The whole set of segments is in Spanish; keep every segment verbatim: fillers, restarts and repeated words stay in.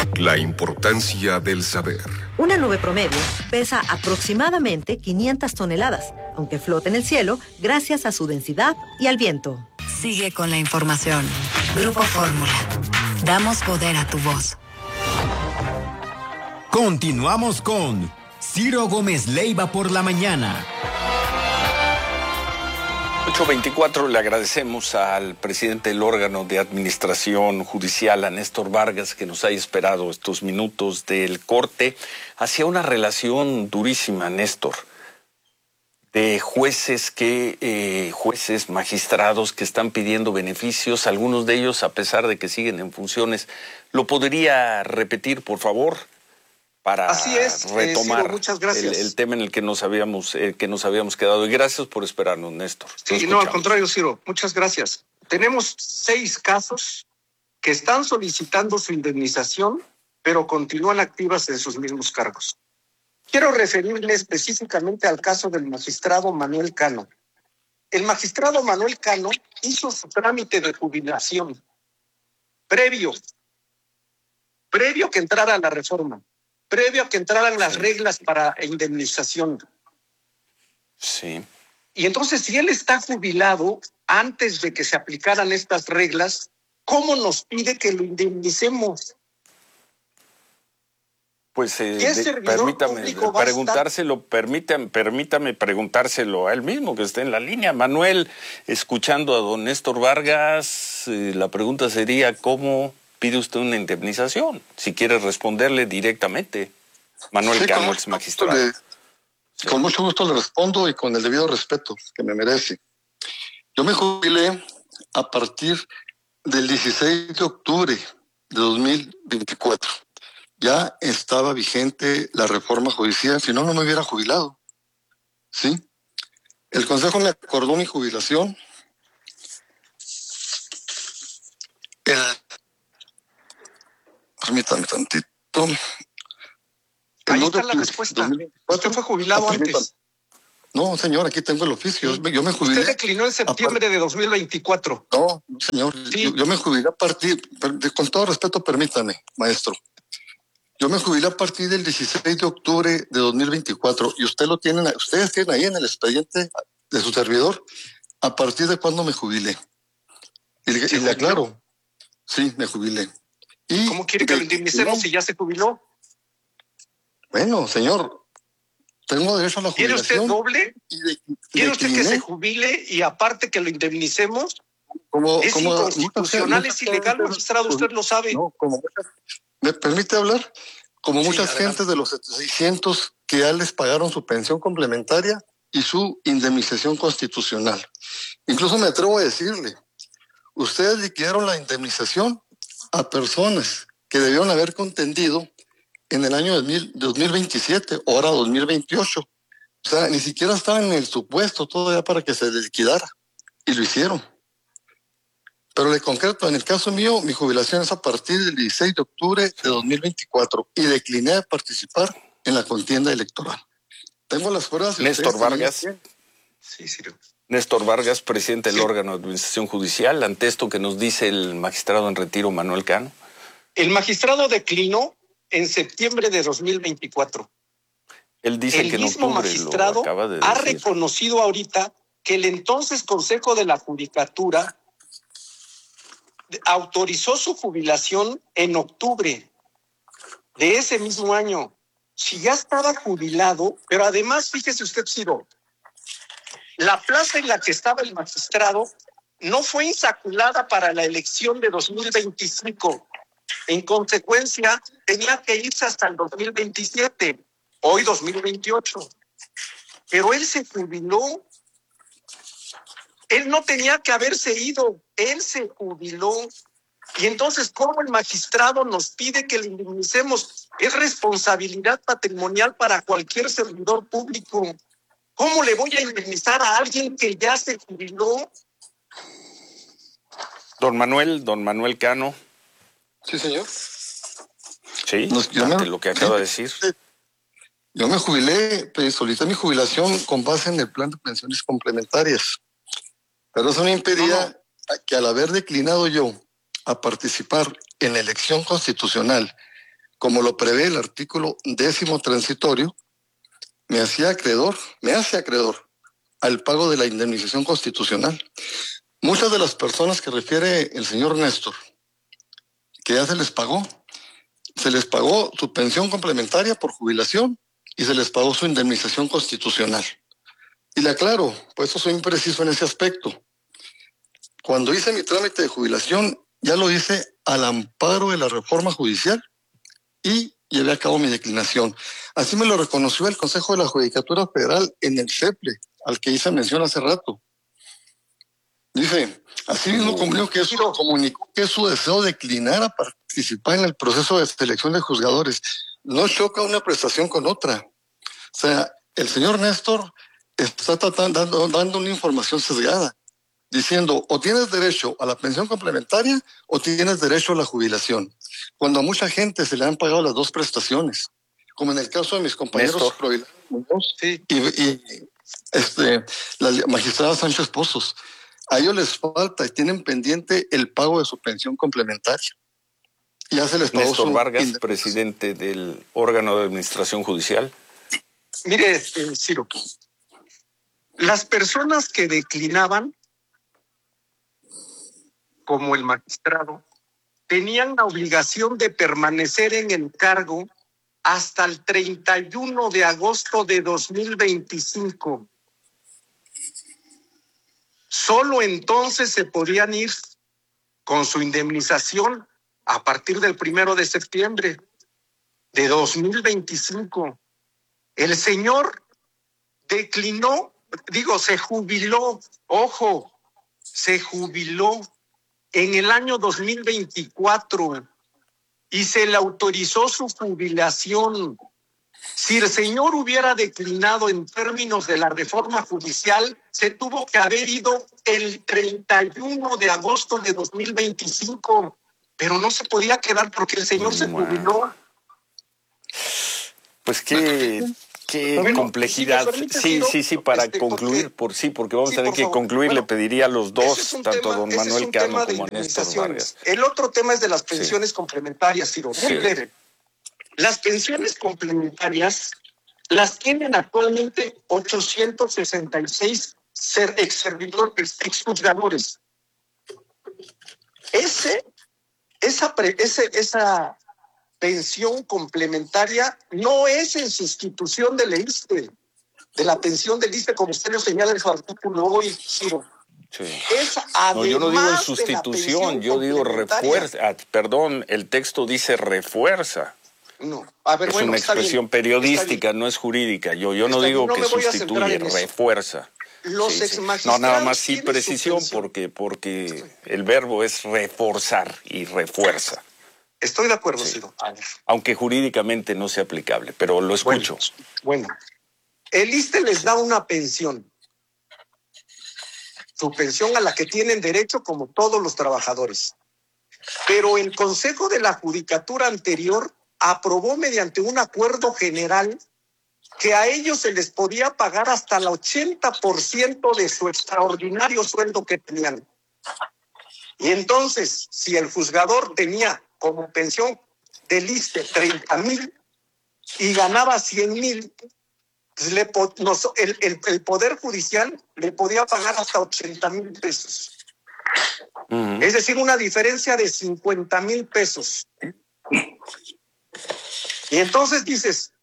La importancia del saber. Una nube promedio pesa aproximadamente quinientas toneladas, aunque flota en el cielo gracias a su densidad y al viento. Sigue con la información. Grupo Fórmula. Damos poder a tu voz. Continuamos con Ciro Gómez Leiva por la mañana. ocho veinticuatro, le agradecemos al presidente del órgano de administración judicial, a Néstor Vargas, que nos haya esperado estos minutos del corte. Hacía una relación durísima, Néstor, de jueces que, eh, jueces, magistrados que están pidiendo beneficios, algunos de ellos, a pesar de que siguen en funciones. ¿Lo podría repetir, por favor? Para Así es, retomar eh, Ciro, muchas gracias. El, el tema en el que nos habíamos eh, que nos habíamos quedado. Y gracias por esperarnos, Néstor. Sí, no, al contrario, Ciro, muchas gracias. Tenemos seis casos que están solicitando su indemnización, pero continúan activas en sus mismos cargos. Quiero referirme específicamente al caso del magistrado Manuel Cano. El magistrado Manuel Cano hizo su trámite de jubilación previo, previo que entrara la reforma. previo a que entraran las reglas para indemnización. Sí. Y entonces, si él está jubilado antes de que se aplicaran estas reglas, ¿cómo nos pide que lo indemnicemos? Pues eh, de, permítame preguntárselo, permítame, permítame preguntárselo a él mismo, que esté en la línea. Manuel, escuchando a don Néstor Vargas, eh, la pregunta sería, ¿cómo pide usted una indemnización? Si quiere responderle directamente. Manuel sí, Cano, ex magistrado. Le, sí. Con mucho gusto le respondo y con el debido respeto que me merece. Yo me jubilé a partir del dieciséis de octubre de dos mil veinticuatro. Ya estaba vigente la reforma judicial, si no, no me hubiera jubilado. ¿Sí? El Consejo me acordó mi jubilación. El Permítame tantito. Ahí está la respuesta. Usted fue jubilado ah, antes. No, señor, aquí tengo el oficio. Sí. Yo me jubilé. Usted declinó en septiembre de dos mil veinticuatro. No, señor. Sí. Yo, yo me jubilé a partir, con todo respeto, permítame, maestro. Yo me jubilé a partir del dieciséis de octubre de dos mil veinticuatro y usted lo tienen, ustedes tienen ahí en el expediente de su servidor a partir de cuándo me jubilé. Y, y le aclaro, sí, me jubilé. ¿Y cómo quiere que lo indemnicemos si ya se jubiló? Bueno, señor, tengo derecho a la jubilación. ¿Quiere usted doble? ¿Quiere usted que se jubile y aparte que lo indemnicemos? Como, es como, inconstitucional, es ilegal, magistrado, usted lo sabe. No, como muchas, ¿me permite hablar? Como sí, muchas gentes de los seiscientos que ya les pagaron su pensión complementaria y su indemnización constitucional. Incluso me atrevo a decirle, ustedes liquidaron la indemnización a personas que debieron haber contendido en el año dos mil veintisiete, ahora dos mil veintiocho. O sea, ni siquiera estaban en el supuesto todavía para que se liquidara. Y lo hicieron. Pero le concreto, en el caso mío, mi jubilación es a partir del dieciséis de octubre de dos mil veinticuatro y decliné de participar en la contienda electoral. Tengo las pruebas. Néstor Vargas. Sí, sí. Néstor Vargas, presidente del sí. órgano de administración judicial, ante esto que nos dice el magistrado en retiro Manuel Cano. El magistrado declinó en septiembre de dos mil veinticuatro. Él dice el que en mismo octubre magistrado lo acaba de ha decir. reconocido ahorita que el entonces Consejo de la Judicatura autorizó su jubilación en octubre de ese mismo año. Si ya estaba jubilado, pero además, fíjese usted, Ciro, la plaza en la que estaba el magistrado no fue insaculada para la elección de dos mil veinticinco. En consecuencia, tenía que irse hasta el dos mil veintisiete, hoy dos mil veintiocho. Pero él se jubiló. Él no tenía que haberse ido, él se jubiló. Y entonces, ¿cómo el magistrado nos pide que le indemnicemos? Es responsabilidad patrimonial para cualquier servidor público. ¿Cómo le voy a indemnizar a alguien que ya se jubiló? Don Manuel, don Manuel Cano. Sí, señor. Sí, Nos, ante me, lo que acaba de decir. Yo me jubilé, pues, solicité mi jubilación con base en el plan de pensiones complementarias. Pero eso me impedía no, no. que al haber declinado yo a participar en la elección constitucional como lo prevé el artículo décimo transitorio, me hacía acreedor, me hace acreedor al pago de la indemnización constitucional. Muchas de las personas que refiere el señor Néstor, que ya se les pagó, se les pagó su pensión complementaria por jubilación y se les pagó su indemnización constitucional. Y le aclaro, pues eso soy impreciso en ese aspecto. Cuando hice mi trámite de jubilación, ya lo hice al amparo de la reforma judicial y llevé a cabo mi declinación. Así me lo reconoció el Consejo de la Judicatura Federal en el CEPLE, al que hice mención hace rato. Dice, así mismo comunicó que, eso, comunicó que su deseo de declinar a participar en el proceso de selección de juzgadores. No choca una prestación con otra. O sea, el señor Néstor está tratando, dando, dando una información sesgada, diciendo o tienes derecho a la pensión complementaria o tienes derecho a la jubilación, cuando a mucha gente se le han pagado las dos prestaciones, como en el caso de mis compañeros sí. y, y este, la magistrada Sánchez Pozos. A ellos les falta y tienen pendiente el pago de su pensión complementaria. Ya se les pagó. Néstor su Vargas, presidente del órgano de administración judicial. Mire, eh, Ciro, las personas que declinaban, como el magistrado, tenían la obligación de permanecer en el cargo hasta el treinta y uno de agosto de dos mil veinticinco. Solo entonces se podían ir con su indemnización a partir del primero de septiembre de dos mil veinticinco. El señor declinó, digo, se jubiló, ojo, se jubiló en el año dos mil veinticuatro y se le autorizó su jubilación. Si el señor hubiera declinado en términos de la reforma judicial, se tuvo que haber ido el treinta y uno de agosto de dos mil veinticinco, pero no se podía quedar porque el señor se jubiló. Pues qué, qué bueno, complejidad. Si permite, sí, sí, sí, para este, concluir, porque, por sí, porque vamos sí, a tener que favor. concluir, bueno, le pediría a los dos, tanto tema, a don Manuel Cano como a Néstor Vargas. El otro tema es de las pensiones sí. complementarias, Ciro. Muy sí. breve. Las pensiones complementarias las tienen actualmente ochocientos sesenta y seis ex servidores, ex juzgadores. Ese, esa, pre, ese, esa pensión complementaria no es en sustitución del I S S S S T E, de la pensión del I S S S T E, como usted lo señala en su artículo hoy, Ciro. Sí. Es además no, yo no digo en sustitución, yo digo refuerza. Ah, perdón, el texto dice refuerza. No, a ver, es bueno, una expresión bien, periodística, no es jurídica. Yo, yo no digo no que sustituye, refuerza. Los sí, ex sí. magistrados. No, nada más sí precisión porque, porque sí. el verbo es reforzar y refuerza. Estoy de acuerdo, sí. Ciro. Aunque jurídicamente no sea aplicable, pero lo escucho. Bueno, bueno. el I S S S T E les da una pensión. Su pensión a la que tienen derecho como todos los trabajadores. Pero el Consejo de la Judicatura anterior aprobó mediante un acuerdo general que a ellos se les podía pagar hasta el ochenta por ciento de su extraordinario sueldo que tenían. Y entonces, si el juzgador tenía como pensión del I S S S T E treinta mil y ganaba cien mil, pues le, nos, el, el, el Poder Judicial le podía pagar hasta ochenta mil pesos. Uh-huh. Es decir, una diferencia de cincuenta mil pesos. Y entonces dices,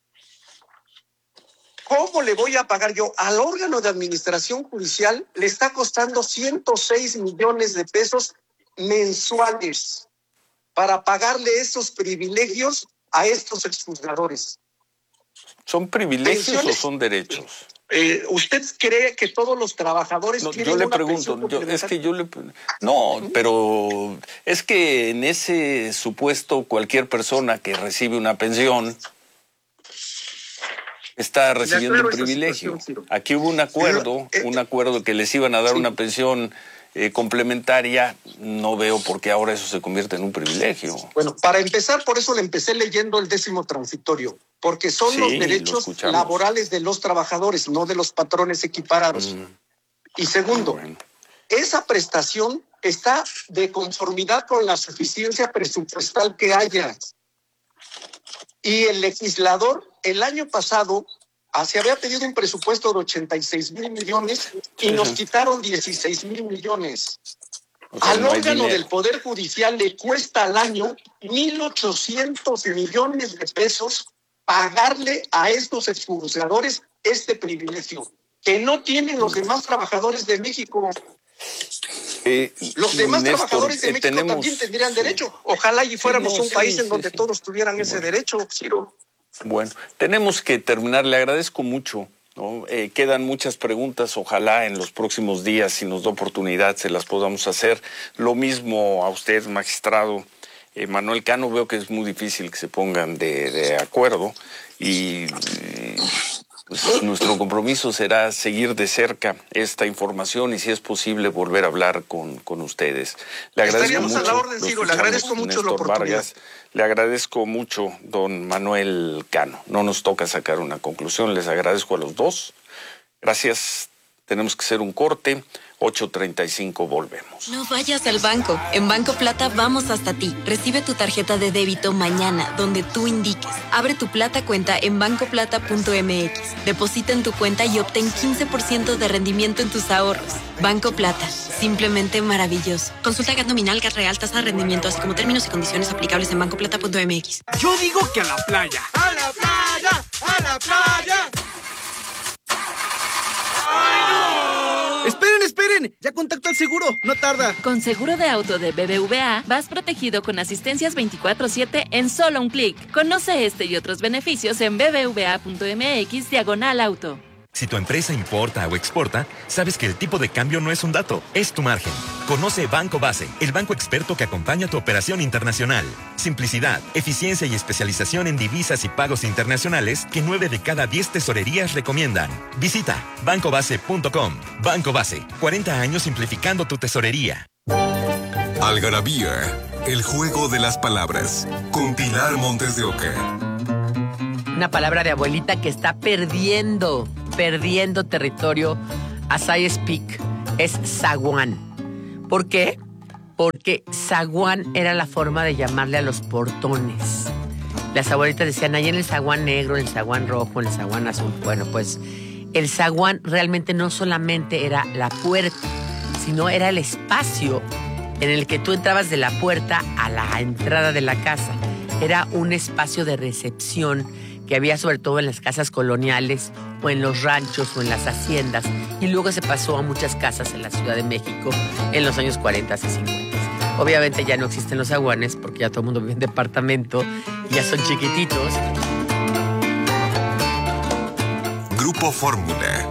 ¿cómo le voy a pagar yo? Al órgano de administración judicial le está costando ciento seis millones de pesos mensuales para pagarle esos privilegios a estos exjuzgadores. ¿Son privilegios Pensiones, o son derechos? Eh, ¿Usted cree que todos los trabajadores no, tienen yo le una pregunto, yo, es que yo le no, pero es que en ese supuesto cualquier persona que recibe una pensión está recibiendo un privilegio. Aquí hubo un acuerdo, un acuerdo que les iban a dar sí. una pensión eh, complementaria. No veo por qué ahora eso se convierte en un privilegio. Bueno, para empezar, por eso le empecé leyendo el décimo transitorio, porque son sí, los derechos laborales de los trabajadores, no de los patrones equiparados. Mm. Y segundo, bueno. esa prestación está de conformidad con la suficiencia presupuestal que haya. Y el legislador el año pasado se había pedido un presupuesto de ochenta y seis mil millones y nos quitaron dieciséis mil millones. O sea, al no órgano del Poder Judicial le cuesta al año mil ochocientos millones de pesos pagarle a estos exjuzgadores este privilegio que no tienen los demás trabajadores de México. Eh, los demás Néstor, trabajadores de México eh, tenemos, también tendrían derecho. Ojalá y fuéramos sí, no, un sí, país sí, en donde sí. todos tuvieran ese bueno. derecho, Ciro. Bueno, tenemos que terminar. Le agradezco mucho. ¿no? Eh, quedan muchas preguntas. Ojalá en los próximos días, si nos da oportunidad, se las podamos hacer. Lo mismo a usted, magistrado eh, Manuel Cano. Veo que es muy difícil que se pongan de, de acuerdo y... y Pues nuestro compromiso será seguir de cerca esta información y, si es posible, volver a hablar con, con ustedes. Le agradezco mucho. A la orden, Ciro, le agradezco mucho la oportunidad. Vargas, le agradezco mucho, don Manuel Cano. No nos toca sacar una conclusión. Les agradezco a los dos. Gracias. Tenemos que hacer un corte. ocho treinta y cinco, volvemos. No vayas al banco. En Banco Plata vamos hasta ti. Recibe tu tarjeta de débito mañana, donde tú indiques. Abre tu Plata cuenta en banco plata punto m x. Deposita en tu cuenta y obtén quince por ciento de rendimiento en tus ahorros. Banco Plata. Simplemente maravilloso. Consulta G A T nominal, G A T real, tasa de rendimiento, así como términos y condiciones aplicables en banco plata punto m x. Yo digo que a la playa. ¡A la playa! ¡A la playa! ¡Esperen, esperen! ¡Ya contacto al seguro! ¡No tarda! Con seguro de auto de B B V A, vas protegido con asistencias veinticuatro siete en solo un clic. Conoce este y otros beneficios en b b v a punto m x diagonal auto. Si tu empresa importa o exporta, sabes que el tipo de cambio no es un dato, es tu margen. Conoce Banco Base, el banco experto que acompaña tu operación internacional. Simplicidad, eficiencia y especialización en divisas y pagos internacionales que nueve de cada diez tesorerías recomiendan. Visita banco base punto com. Banco Base, cuarenta años simplificando tu tesorería. Algarabía, el juego de las palabras, con Pilar Montes de Oca. Una palabra de abuelita que está perdiendo, perdiendo territorio as I speak, es zaguán. ¿Por qué? Porque zaguán era la forma de llamarle a los portones. Las abuelitas decían, ahí en el zaguán negro, en el zaguán rojo, en el zaguán azul. Bueno, pues el zaguán realmente no solamente era la puerta, sino era el espacio en el que tú entrabas de la puerta a la entrada de la casa. Era un espacio de recepción que había sobre todo en las casas coloniales o en los ranchos o en las haciendas, y luego se pasó a muchas casas en la Ciudad de México en los años cuarenta y cincuenta. Obviamente ya no existen los zaguanes porque ya todo el mundo vive en departamento y ya son chiquititos. Grupo Fórmula.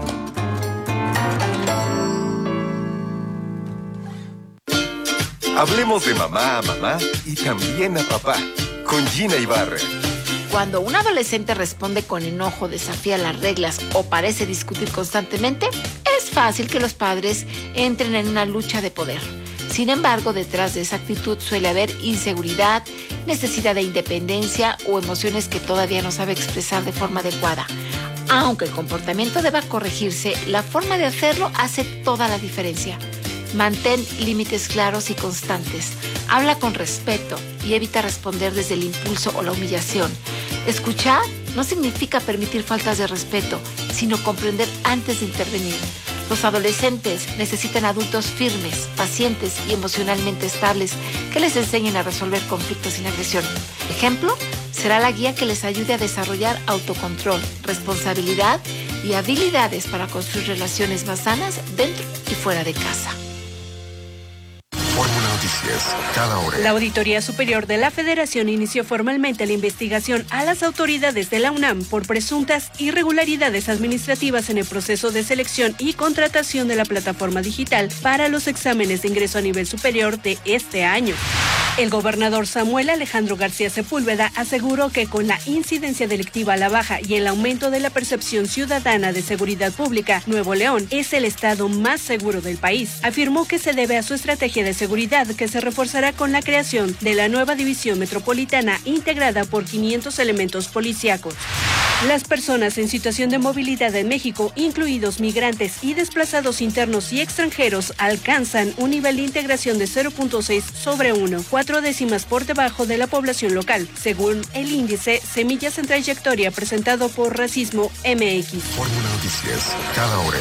Hablemos de mamá a mamá y también a papá, con Gina Ibarra. Cuando un adolescente responde con enojo, desafía las reglas o parece discutir constantemente, es fácil que los padres entren en una lucha de poder. Sin embargo, detrás de esa actitud suele haber inseguridad, necesidad de independencia o emociones que todavía no sabe expresar de forma adecuada. Aunque el comportamiento deba corregirse, la forma de hacerlo hace toda la diferencia. Mantén límites claros y constantes. Habla con respeto y evita responder desde el impulso o la humillación. Escuchar no significa permitir faltas de respeto, sino comprender antes de intervenir. Los adolescentes necesitan adultos firmes, pacientes y emocionalmente estables que les enseñen a resolver conflictos sin agresión. Ejemplo, será la guía que les ayude a desarrollar autocontrol, responsabilidad y habilidades para construir relaciones más sanas dentro y fuera de casa. Fórmula Noticias, cada hora. La Auditoría Superior de la Federación inició formalmente la investigación a las autoridades de la UNAM por presuntas irregularidades administrativas en el proceso de selección y contratación de la plataforma digital para los exámenes de ingreso a nivel superior de este año. El gobernador Samuel Alejandro García Sepúlveda aseguró que con la incidencia delictiva a la baja y el aumento de la percepción ciudadana de seguridad pública, Nuevo León es el estado más seguro del país. Afirmó que se debe a su estrategia de seguridad, que se reforzará con la creación de la nueva división metropolitana integrada por quinientos elementos policíacos. Las personas en situación de movilidad en México, incluidos migrantes y desplazados internos y extranjeros, alcanzan un nivel de integración de cero punto seis sobre uno, cuatro décimas por debajo de la población local, según el índice Semillas en Trayectoria presentado por Racismo M X. Fórmula Noticias, cada hora.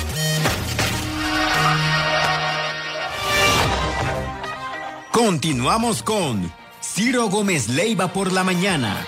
Continuamos con Ciro Gómez Leiva por la mañana.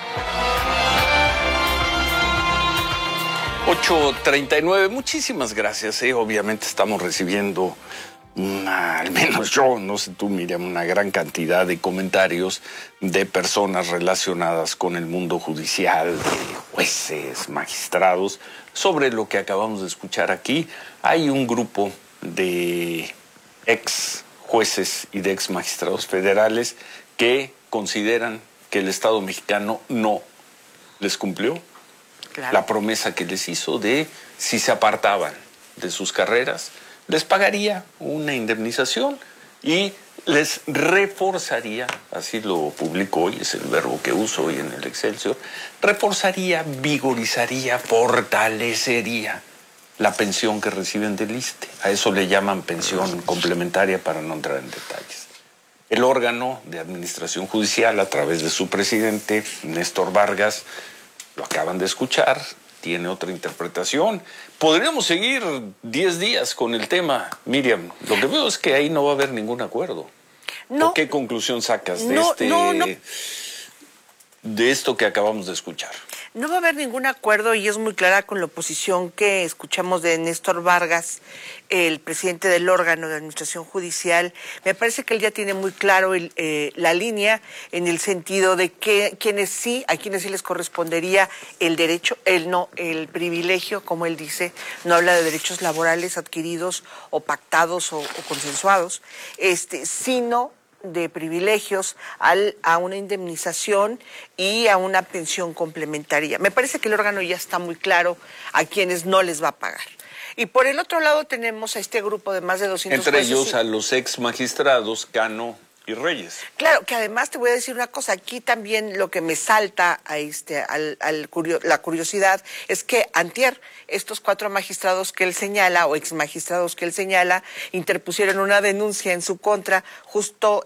ocho treinta y nueve, muchísimas gracias. ¿eh? Obviamente estamos recibiendo, una, al menos yo, no sé tú, Miriam, una gran cantidad de comentarios de personas relacionadas con el mundo judicial, de jueces, magistrados, sobre lo que acabamos de escuchar aquí. Hay un grupo de ex jueces y de ex magistrados federales que consideran que el Estado mexicano no les cumplió Claro. la promesa que les hizo de, si se apartaban de sus carreras, les pagaría una indemnización y les reforzaría, así lo publicó hoy, es el verbo que uso hoy en el Excelsior, reforzaría, vigorizaría, fortalecería la pensión que reciben del ISSSTE. A eso le llaman pensión complementaria, para no entrar en detalles. El órgano de administración judicial, a través de su presidente, Néstor Vargas, lo acaban de escuchar, tiene otra interpretación. Podríamos seguir diez días con el tema, Miriam. Lo que veo es que ahí no va a haber ningún acuerdo. No. ¿Qué conclusión sacas de, no, este, no, no. de esto que acabamos de escuchar? No va a haber ningún acuerdo y es muy clara con la oposición que escuchamos de Néstor Vargas, el presidente del órgano de administración judicial. Me parece que él ya tiene muy claro el, eh, la línea en el sentido de que quienes sí, a quienes sí les correspondería el derecho, el no, el privilegio, como él dice, no habla de derechos laborales adquiridos o pactados o, o consensuados, este, sino de privilegios al, a una indemnización y a una pensión complementaria. Me parece que el órgano ya está muy claro a quienes no les va a pagar. Y por el otro lado tenemos a este grupo de más de doscientos Entre jueces, ellos sí. a los ex magistrados Cano y Reyes. Claro, que además te voy a decir una cosa, aquí también lo que me salta a este, al, al curio, la curiosidad es que antier estos cuatro magistrados que él señala, o ex magistrados que él señala, interpusieron una denuncia en su contra justo